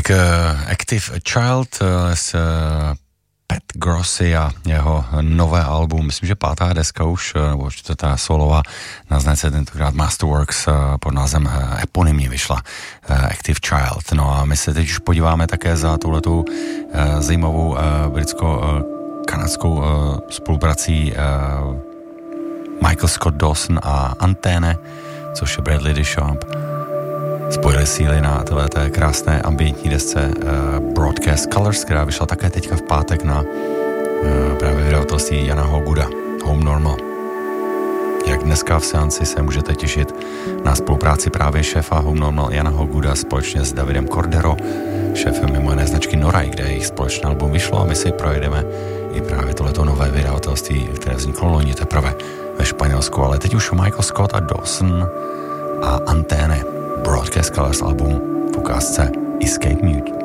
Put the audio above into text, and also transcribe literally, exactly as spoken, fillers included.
Tak uh, Active Child uh, s uh, Pat Grossi a jeho nové album, myslím, že pátá deska už, nebo čtvrtá solová, na značce tentokrát Masterworks pod názvem eponymně vyšla Active Child. No a my se teď už podíváme také za touhletou zajímavou britsko-kanadskou spoluprací Michael Scott Dawson a Anténe, což je Bradley Deschamps. Spojili síly na této krásné ambientní desce uh, Broadcast Colors, která vyšla také teďka v pátek na uh, právě vydavatelství Jana Hoguda, Home Normal. Jak dneska v seanci se můžete těšit na spolupráci právě šéfa Home Normal Jana Hoguda společně s Davidem Cordero, šéfem mimo jiné značky Noray, kde jejich společné album vyšlo, a my si projedeme i právě tohleto nové vydavatelství, které vzniklo loni teprve ve Španělsku. Ale teď už Michael Scott a Dawson a Anténe. Broadcast Colors album v ukázce Escape Mute.